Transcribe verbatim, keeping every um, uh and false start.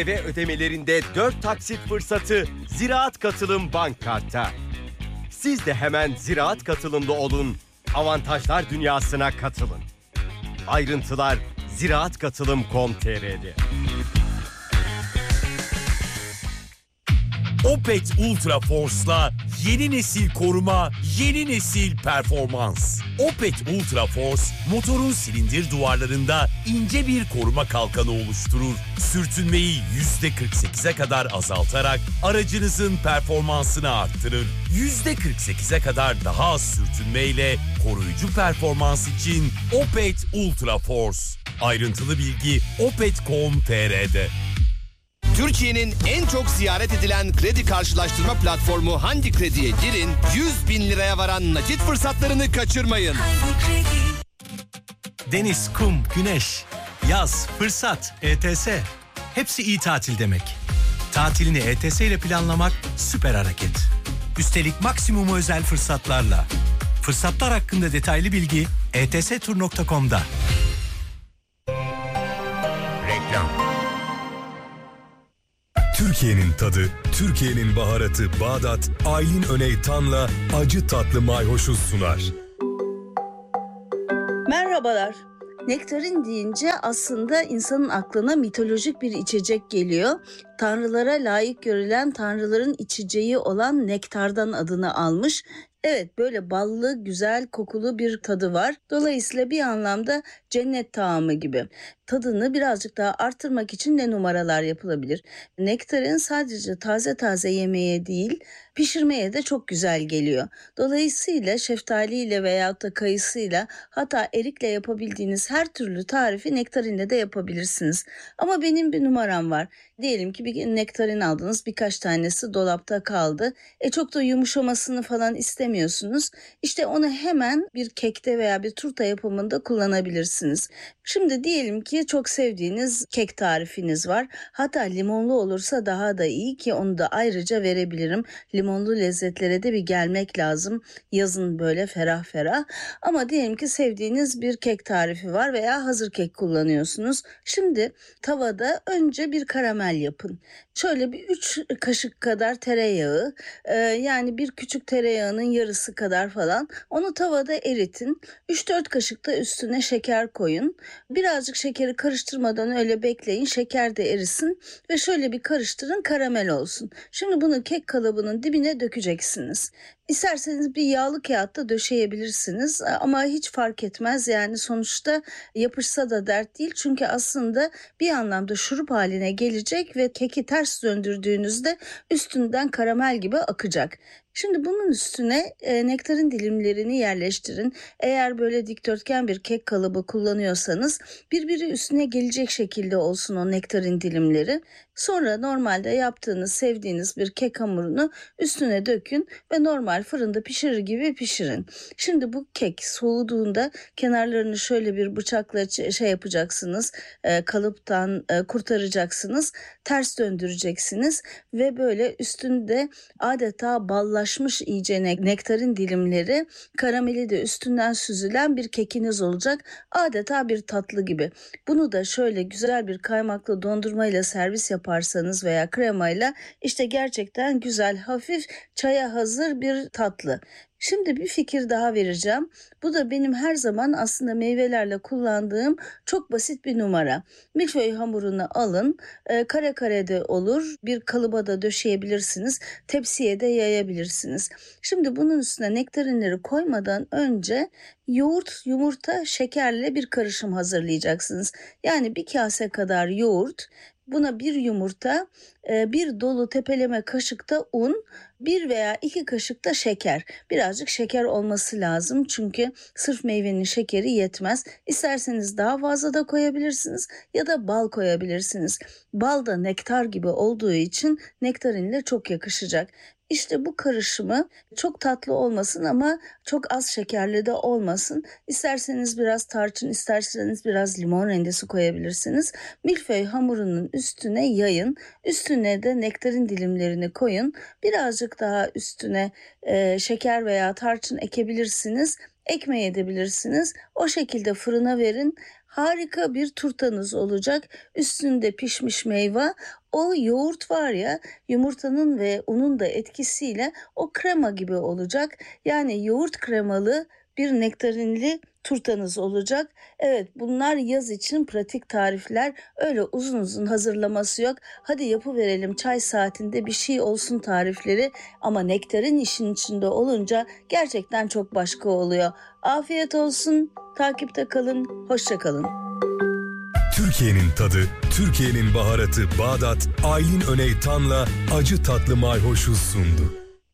Ve ödemelerinde dört taksit fırsatı Ziraat Katılım Bank Kart'ta. Siz de hemen Ziraat Katılımlı olun, avantajlar dünyasına katılın. Ayrıntılar ziraat katılım nokta com nokta t r'de. Opet Ultra Force'la yeni nesil koruma, yeni nesil performans. Opet Ultra Force, motorun silindir duvarlarında ince bir koruma kalkanı oluşturur. Sürtünmeyi yüzde kırk sekize kadar azaltarak aracınızın performansını arttırır. yüzde kırk sekize kadar daha az sürtünmeyle koruyucu performans için Opet Ultra Force. Ayrıntılı bilgi opet nokta com nokta t r'de. Türkiye'nin en çok ziyaret edilen kredi karşılaştırma platformu Hangi Kredi'ye girin, yüz bin liraya varan nakit fırsatlarını kaçırmayın. Deniz, kum, güneş, yaz, fırsat, E T S. Hepsi iyi tatil demek. Tatilini E T S ile planlamak süper hareket. Üstelik maksimum özel fırsatlarla. Fırsatlar hakkında detaylı bilgi e t s tur nokta com'da. Reklam. Türkiye'nin tadı, Türkiye'nin baharatı Bağdat, Aylin Öney Tan'la acı tatlı mayhoşu sunar. Merhabalar. Nektarin deyince aslında insanın aklına mitolojik bir içecek geliyor. Tanrılara layık görülen tanrıların içeceği olan nektardan adını almış. Evet, böyle ballı, güzel, kokulu bir tadı var. Dolayısıyla bir anlamda cennet taamı gibi. Tadını birazcık daha arttırmak için ne numaralar yapılabilir? Nektarin sadece taze taze yemeye değil, pişirmeye de çok güzel geliyor. Dolayısıyla şeftaliyle veyahut da kayısıyla, hatta erikle yapabildiğiniz her türlü tarifi nektarinle de yapabilirsiniz. Ama benim bir numaram var. Diyelim ki bir nektarin aldınız, birkaç tanesi dolapta kaldı. E çok da yumuşamasını falan istemiyorsunuz. İşte onu hemen bir kekte veya bir turta yapımında kullanabilirsiniz. Şimdi diyelim ki çok sevdiğiniz kek tarifiniz var. Hatta limonlu olursa daha da iyi, ki onu da ayrıca verebilirim. Limonlu lezzetlere de bir gelmek lazım. Yazın böyle ferah ferah. Ama diyelim ki sevdiğiniz bir kek tarifi var veya hazır kek kullanıyorsunuz. Şimdi tavada önce bir karamel yapın. Şöyle bir üç kaşık kadar tereyağı, e, yani bir küçük tereyağının yarısı kadar falan, onu tavada eritin. üç dört kaşık da üstüne şeker koyun. Birazcık şekeri karıştırmadan öyle bekleyin. Şeker de erisin ve şöyle bir karıştırın, karamel olsun. Şimdi bunu kek kalıbının dibine dökeceksiniz. İsterseniz bir yağlı kağıtta döşeyebilirsiniz ama hiç fark etmez. Yani sonuçta yapışsa da dert değil. Çünkü aslında bir anlamda şurup haline gelecek ve keki ters döndürdüğünüzde üstünden karamel gibi akacak. Şimdi bunun üstüne e, nektarin dilimlerini yerleştirin. Eğer böyle dikdörtgen bir kek kalıbı kullanıyorsanız birbiri üstüne gelecek şekilde olsun o nektarin dilimleri. Sonra normalde yaptığınız, sevdiğiniz bir kek hamurunu üstüne dökün ve normal fırında pişirir gibi pişirin. Şimdi bu kek soğuduğunda kenarlarını şöyle bir bıçakla şey yapacaksınız, e, kalıptan e, kurtaracaksınız, ters döndüreceksiniz ve böyle üstünde adeta ballaşmış iyice nektarin dilimleri, karameli de üstünden süzülen bir kekiniz olacak. Adeta bir tatlı gibi. Bunu da şöyle güzel bir kaymaklı dondurmayla servis yaparsanız veya kremayla, işte gerçekten güzel, hafif, çaya hazır bir tatlı. Şimdi bir fikir daha vereceğim. Bu da benim her zaman aslında meyvelerle kullandığım çok basit bir numara. Milföy hamurunu alın, e, kare kare de olur, bir kalıba da döşeyebilirsiniz, tepsiye de yayabilirsiniz. Şimdi bunun üstüne nektarinleri koymadan önce yoğurt, yumurta, şekerle bir karışım hazırlayacaksınız. Yani bir kase kadar yoğurt, buna bir yumurta, bir dolu tepeleme kaşıkta un, bir veya iki kaşık da şeker. Birazcık şeker olması lazım çünkü sırf meyvenin şekeri yetmez. İsterseniz daha fazla da koyabilirsiniz ya da bal koyabilirsiniz. Bal da nektar gibi olduğu için nektarinle çok yakışacak. İşte bu karışımı çok tatlı olmasın ama çok az şekerli de olmasın. İsterseniz biraz tarçın, isterseniz biraz limon rendesi koyabilirsiniz. Milföy hamurunun üstüne yayın. Üstüne de nektarin dilimlerini koyun. Birazcık daha üstüne e, şeker veya tarçın ekebilirsiniz. Ekmeğe edebilirsiniz. O şekilde fırına verin. Harika bir turtanız olacak. Üstünde pişmiş meyve, O yoğurt var ya, yumurtanın ve unun da etkisiyle o krema gibi olacak. Yani yoğurt kremalı bir nektarinli turtanız olacak. Evet, bunlar yaz için pratik tarifler. Öyle uzun uzun hazırlaması yok. Hadi yapıverelim çay saatinde bir şey olsun tarifleri. Ama nektarin işin içinde olunca gerçekten çok başka oluyor. Afiyet olsun. Takipte kalın. Hoşça kalın. Türkiye'nin tadı, Türkiye'nin baharatı Bağdat, Aylin Öney Tan'la acı tatlı mayhoşu sundu.